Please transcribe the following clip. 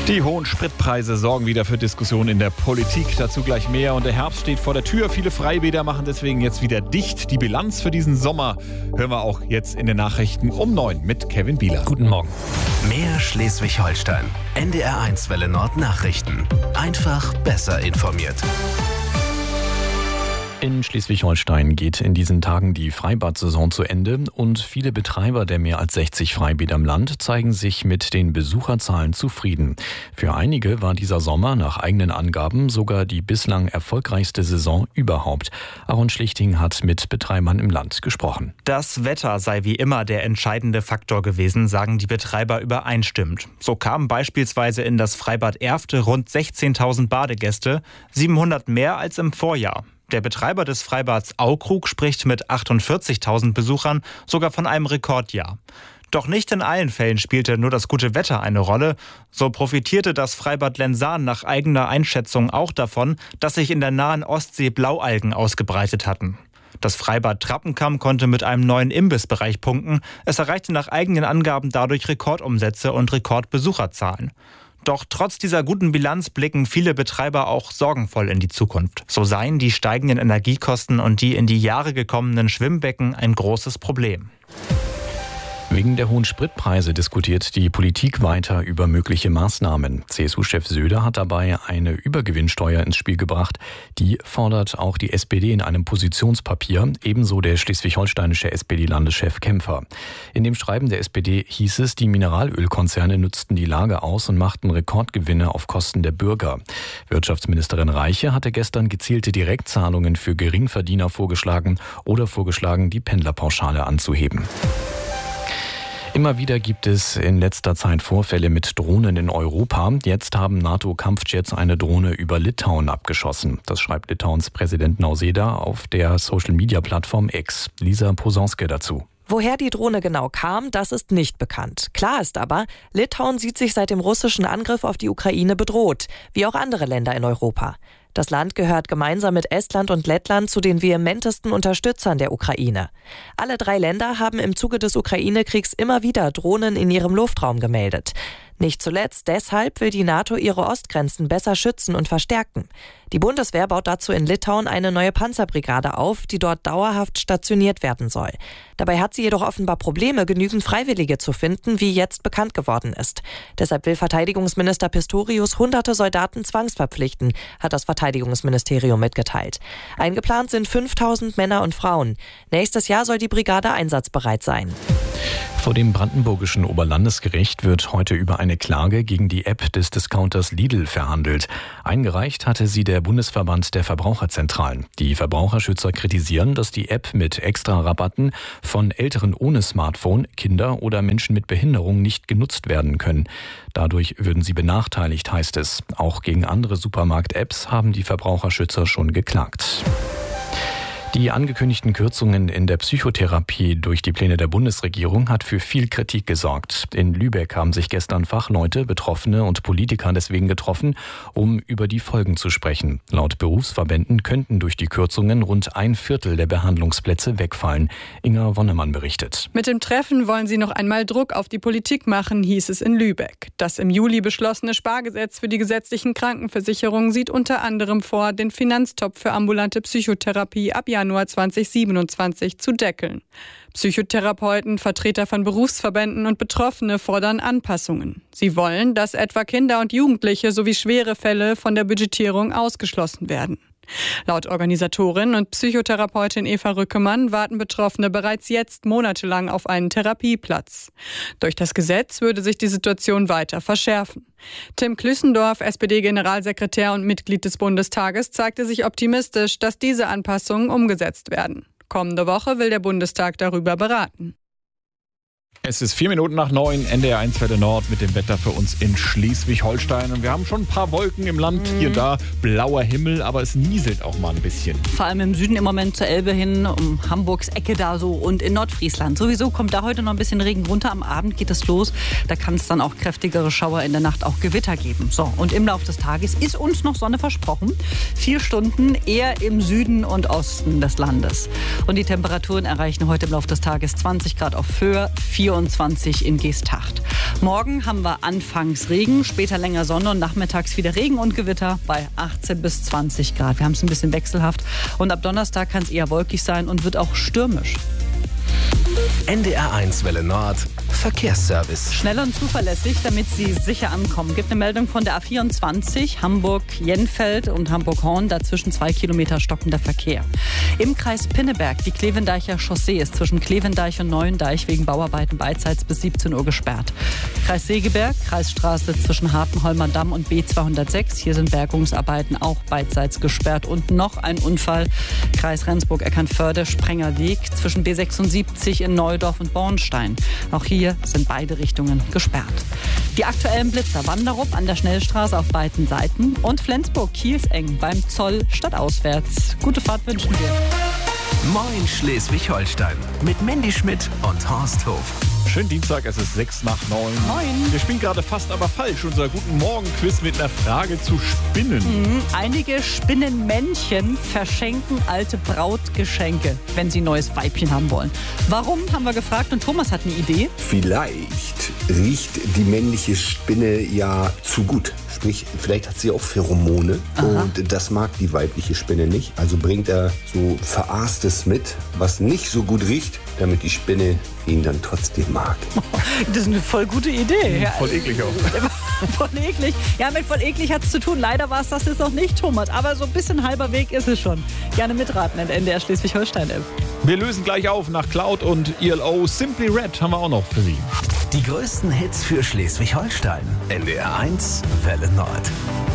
Die hohen Spritpreise sorgen wieder für Diskussionen in der Politik. Dazu gleich mehr. Und der Herbst steht vor der Tür. Viele Freibäder machen deswegen jetzt wieder dicht. Die Bilanz für diesen Sommer hören wir auch jetzt in den Nachrichten um 9 mit Kevin Bieler. Guten Morgen. Mehr Schleswig-Holstein. NDR1 Welle Nord Nachrichten. Einfach besser informiert. In Schleswig-Holstein geht in diesen Tagen die Freibad-Saison zu Ende und viele Betreiber der mehr als 60 Freibäder im Land zeigen sich mit den Besucherzahlen zufrieden. Für einige war dieser Sommer nach eigenen Angaben sogar die bislang erfolgreichste Saison überhaupt. Aaron Schlichting hat mit Betreibern im Land gesprochen. Das Wetter sei wie immer der entscheidende Faktor gewesen, sagen die Betreiber übereinstimmend. So kamen beispielsweise in das Freibad Erfte rund 16.000 Badegäste, 700 mehr als im Vorjahr. Der Betreiber des Freibads Aukrug spricht mit 48.000 Besuchern sogar von einem Rekordjahr. Doch nicht in allen Fällen spielte nur das gute Wetter eine Rolle. So profitierte das Freibad Lensahn nach eigener Einschätzung auch davon, dass sich in der nahen Ostsee Blaualgen ausgebreitet hatten. Das Freibad Trappenkamm konnte mit einem neuen Imbissbereich punkten. Es erreichte nach eigenen Angaben dadurch Rekordumsätze und Rekordbesucherzahlen. Doch trotz dieser guten Bilanz blicken viele Betreiber auch sorgenvoll in die Zukunft. So seien die steigenden Energiekosten und die in die Jahre gekommenen Schwimmbecken ein großes Problem. Wegen der hohen Spritpreise diskutiert die Politik weiter über mögliche Maßnahmen. CSU-Chef Söder hat dabei eine Übergewinnsteuer ins Spiel gebracht. Die fordert auch die SPD in einem Positionspapier, ebenso der schleswig-holsteinische SPD-Landeschef Kämpfer. In dem Schreiben der SPD hieß es, die Mineralölkonzerne nutzten die Lage aus und machten Rekordgewinne auf Kosten der Bürger. Wirtschaftsministerin Reiche hatte gestern gezielte Direktzahlungen für Geringverdiener vorgeschlagen, die Pendlerpauschale anzuheben. Immer wieder gibt es in letzter Zeit Vorfälle mit Drohnen in Europa. Jetzt haben NATO-Kampfjets eine Drohne über Litauen abgeschossen. Das schreibt Litauens Präsident Nausėda auf der Social-Media-Plattform X. Lisa Posonske dazu. Woher die Drohne genau kam, das ist nicht bekannt. Klar ist aber, Litauen sieht sich seit dem russischen Angriff auf die Ukraine bedroht, wie auch andere Länder in Europa. Das Land gehört gemeinsam mit Estland und Lettland zu den vehementesten Unterstützern der Ukraine. Alle 3 Länder haben im Zuge des Ukraine-Kriegs immer wieder Drohnen in ihrem Luftraum gemeldet. Nicht zuletzt deshalb will die NATO ihre Ostgrenzen besser schützen und verstärken. Die Bundeswehr baut dazu in Litauen eine neue Panzerbrigade auf, die dort dauerhaft stationiert werden soll. Dabei hat sie jedoch offenbar Probleme, genügend Freiwillige zu finden, wie jetzt bekannt geworden ist. Deshalb will Verteidigungsminister Pistorius hunderte Soldaten zwangsverpflichten, hat das Verteidigungsministerium mitgeteilt. Eingeplant sind 5.000 Männer und Frauen. Nächstes Jahr soll die Brigade einsatzbereit sein. Vor dem brandenburgischen Oberlandesgericht wird heute über eine Klage gegen die App des Discounters Lidl verhandelt. Eingereicht hatte sie der Bundesverband der Verbraucherzentralen. Die Verbraucherschützer kritisieren, dass die App mit Extra-Rabatten von Älteren ohne Smartphone, Kinder oder Menschen mit Behinderung nicht genutzt werden können. Dadurch würden sie benachteiligt, heißt es. Auch gegen andere Supermarkt-Apps haben die Verbraucherschützer schon geklagt. Die angekündigten Kürzungen in der Psychotherapie durch die Pläne der Bundesregierung hat für viel Kritik gesorgt. In Lübeck haben sich gestern Fachleute, Betroffene und Politiker deswegen getroffen, um über die Folgen zu sprechen. Laut Berufsverbänden könnten durch die Kürzungen rund 1/4 der Behandlungsplätze wegfallen. Inga Wonnemann berichtet. Mit dem Treffen wollen sie noch einmal Druck auf die Politik machen, hieß es in Lübeck. Das im Juli beschlossene Spargesetz für die gesetzlichen Krankenversicherungen sieht unter anderem vor, den Finanztopf für ambulante Psychotherapie ab Januar 2027 zu deckeln. Psychotherapeuten, Vertreter von Berufsverbänden und Betroffene fordern Anpassungen. Sie wollen, dass etwa Kinder und Jugendliche sowie schwere Fälle von der Budgetierung ausgeschlossen werden. Laut Organisatorin und Psychotherapeutin Eva Rückemann warten Betroffene bereits jetzt monatelang auf einen Therapieplatz. Durch das Gesetz würde sich die Situation weiter verschärfen. Tim Klüssendorf, SPD-Generalsekretär und Mitglied des Bundestages, zeigte sich optimistisch, dass diese Anpassungen umgesetzt werden. Kommende Woche will der Bundestag darüber beraten. Es ist 9:04, NDR1 Welle Nord mit dem Wetter für uns in Schleswig-Holstein. Und wir haben schon ein paar Wolken im Land, hier und da blauer Himmel, aber es nieselt auch mal ein bisschen. Vor allem im Süden im Moment zur Elbe hin, um Hamburgs Ecke da so und in Nordfriesland. Sowieso kommt da heute noch ein bisschen Regen runter. Am Abend geht es los. Da kann es dann auch kräftigere Schauer, in der Nacht auch Gewitter geben. So, und im Laufe des Tages ist uns noch Sonne versprochen. 4 Stunden eher im Süden und Osten des Landes. Und die Temperaturen erreichen heute im Laufe des Tages 20 Grad auf Föhr, 4 24 in Geesthacht. Morgen haben wir anfangs Regen, später länger Sonne und nachmittags wieder Regen und Gewitter bei 18 bis 20 Grad. Wir haben es ein bisschen wechselhaft und ab Donnerstag kann es eher wolkig sein und wird auch stürmisch. NDR1 Welle Nord Verkehrsservice. Schnell und zuverlässig, damit Sie sicher ankommen. Gibt eine Meldung von der A24 Hamburg-Jenfeld und Hamburg-Horn. Dazwischen 2 Kilometer stockender Verkehr. Im Kreis Pinneberg, die Klevendeicher Chaussee ist zwischen Klevendeich und Neuendeich wegen Bauarbeiten beidseits bis 17 Uhr gesperrt. Kreis Segeberg, Kreisstraße zwischen Hartenholmer Damm und B206. Hier sind Bergungsarbeiten auch beidseits gesperrt. Und noch ein Unfall. Kreis Rendsburg-Eckernförde, Sprenger Weg zwischen B76 in Neudorf und Bornstein. Auch hier sind beide Richtungen gesperrt. Die aktuellen Blitzer: Wanderup an der Schnellstraße auf beiden Seiten und Flensburg-Kielseng beim Zoll stadtauswärts. Gute Fahrt wünschen wir. Moin Schleswig-Holstein mit Mandy Schmidt und Horst Hof. Schönen Dienstag, es ist 6 nach 9. Moin. Wir spielen gerade fast aber falsch. Unser Guten Morgen-Quiz mit einer Frage zu Spinnen. Einige Spinnenmännchen verschenken alte Brautgeschenke, wenn sie ein neues Weibchen haben wollen. Warum, haben wir gefragt, und Thomas hat eine Idee. Vielleicht riecht die männliche Spinne ja zu gut. Sprich, vielleicht hat sie auch Pheromone. Und das mag die weibliche Spinne nicht. Also bringt er so Verarstes mit, was nicht so gut riecht, damit die Spinne ihn dann trotzdem mag. Das ist eine voll gute Idee. Voll eklig auch. Voll eklig. Ja, mit voll eklig hat es zu tun. Leider war es das jetzt noch nicht, Thomas. Aber so ein bisschen halber Weg ist es schon. Gerne mitraten in NDR Schleswig-Holstein-App. Wir lösen gleich auf nach Cloud und ELO. Simply Red haben wir auch noch für Sie. Die größten Hits für Schleswig-Holstein. NDR1 Welle Nord.